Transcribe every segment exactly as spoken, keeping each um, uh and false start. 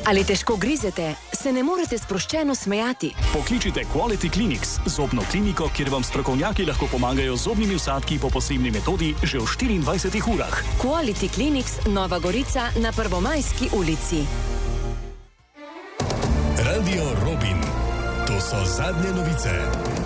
Ali težko grizete, se ne morete sproščeno smejati? Pokličite Quality Clinics, zobno kliniko, kjer vam strokovnjaki lahko pomagajo z zobnimi vsadki po posebni metodi že v štiriindvajsetih urah. Quality Clinics, Nova Gorica na Prvomajski ulici. Radio Robin. To so zadnje novice.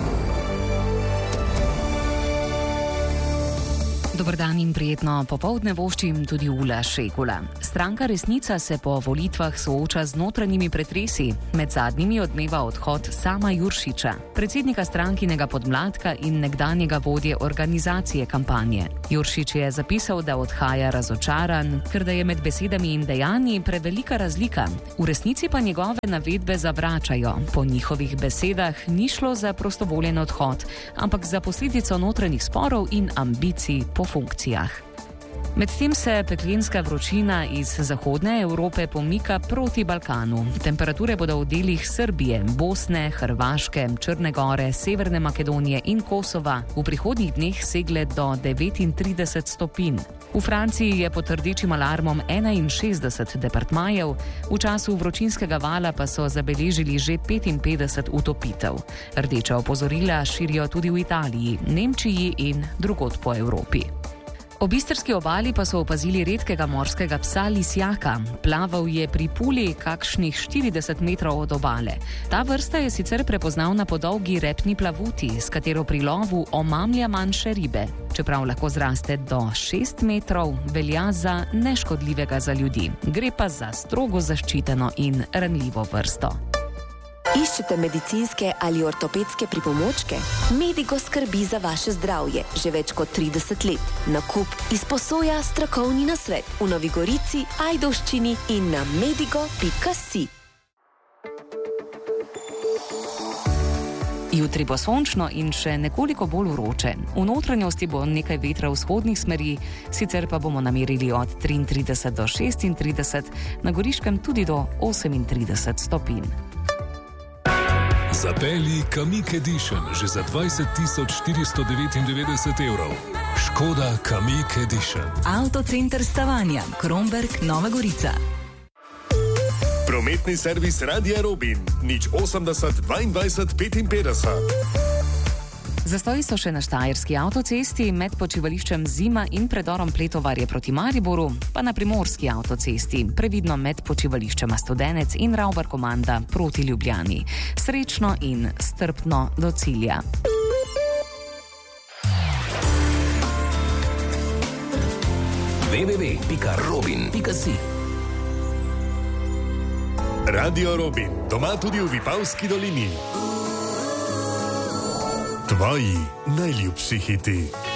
Dobar dan in prijetno popoldne voščim tudi Ula Šegula. Stranka Resnica se po volitvah sooča z notranjimi pretresi. Med zadnjimi odmeva odhod Sama Juršiča, predsednika strankinega podmladka in nekdanjega vodje organizacije kampanje. Juršič je zapisal, da odhaja razočaran, ker da je med besedami in dejanji prevelika razlika. V resnici pa njegove navedbe zavračajo. Po njihovih besedah ni šlo za prostovoljen odhod, ampak za posledico notranjih sporov in ambicij po funkcijah. Medtem se peklenska vročina iz zahodne Evrope pomika proti Balkanu. Temperature bodo v delih Srbije, Bosne, Hrvaške, Črne gore, Severne Makedonije in Kosova v prihodnjih dneh segle do devetintrideset stopinj. V Franciji je pod rdečim alarmom enainšestdeset departmajev, v času vročinskega vala pa so zabeležili že petinpetdeset utopitev. Rdeča opozorila širijo tudi v Italiji, Nemčiji in drugod po Evropi. Ob istrski obali pa so opazili redkega morskega psa lisjaka. Plaval je pri Puli kakšnih štirideset metrov od obale. Ta vrsta je sicer prepoznavna po dolgi repni plavuti, s katero pri lovu omamlja manjše ribe. Čeprav lahko zraste do šest metrov, velja za neškodljivega za ljudi. Gre pa za strogo zaščiteno in ranljivo vrsto. Iščete medicinske ali ortopedske pripomočke? Medigo skrbi za vaše zdravje že več kot trideset let. Nakup, izposoja, strokovni nasvet v Novi Gorici, Ajdovščini in na medigo pika si. Jutri bo sončno in še nekoliko bolj vroče. V notranjosti bo nekaj vetra vzhodnih smeri, sicer pa bomo namerili od triintrideset do šestintrideset, na Goriškem tudi do osemintrideset stopinj. Zapelji Kamiq Edition že za dvajset tisoč štiristo devetindevetdeset evrov. Škoda Kamiq Edition. Avtocenter Stavanja, Kromberk, Nova Gorica. Prometni servis Radia Robin. nič osemdeset dvaindvajset petinpetdeset. Zastoji so še na štajerski avtocesti med počivališčem Zima in predorom Pletovarje proti Mariboru, pa na primorski avtocesti, previdno med počivališčema Studenec in Ravbar-Komanda proti Ljubljani. Srečno in strpno do cilja. w w w pika robin pika si Radio Robin, doma tudi v Vipavski dolini. Tvoji najljubši hiti.